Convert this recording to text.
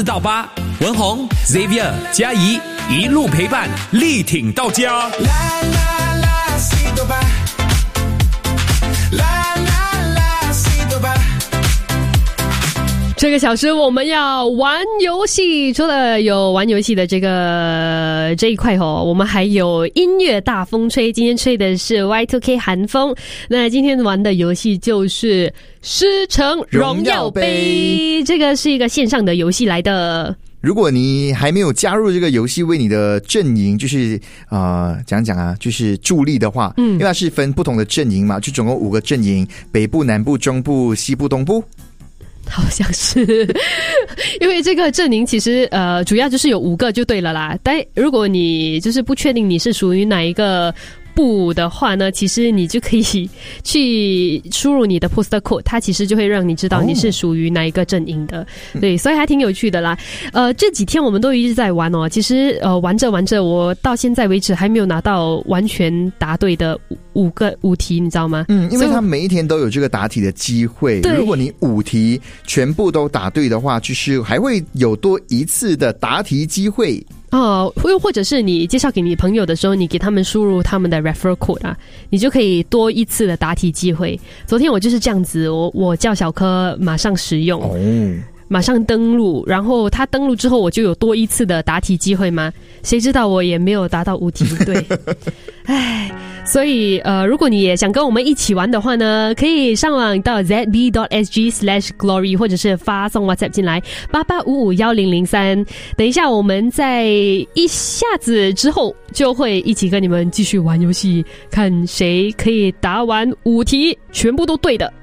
4到8，文宏、Xavier、嘉怡一路陪伴，力挺到家。 啦啦啦4到8，啦啦啦4到8。 这个小时我们要玩游戏，除了有玩游戏的这一块我们还有音乐大风吹。今天吹的是 Y2K 韩风，那今天玩的游戏就是师承荣耀杯，这个是一个线上的游戏来的。 如果你还没有加入这个游戏，为你的阵营就是就是助力的话，因为它是分不同的阵营嘛，就总共5个阵营，北部、南部、中部、西部、东部。 好像是因为这个阵营其实主要就是有5个就对了啦，但如果你就是不确定你是属于哪一个部的话呢，其实你就可以去输入你的 postal code， 它其实就会让你知道你是属于哪一个阵营的。对，所以还挺有趣的啦。这几天我们都一直在玩哦，其实玩着我到现在为止还没有拿到完全答对的5题，你知道吗？ 因为他每一天都有这个答题的机会，如果你5题全部都答对的话，就是还会有多一次的答题机会。 又或者是你介绍给你朋友的时候，你给他们输入他们的 referral code 啊，你就可以多一次的答题机会。昨天我就是这样子，我叫小柯马上使用，马上登录，然后他登录之后，我就有多一次的答题机会吗？谁知道我也没有答到5题对。所以如果你也想跟我们一起玩的话呢，可以上网到 zb.sg/glory 或者是发送 WhatsApp 进来88551003。等一下我们在一下子之后就会一起跟你们继续玩游戏，看谁可以答完5题全部都对的。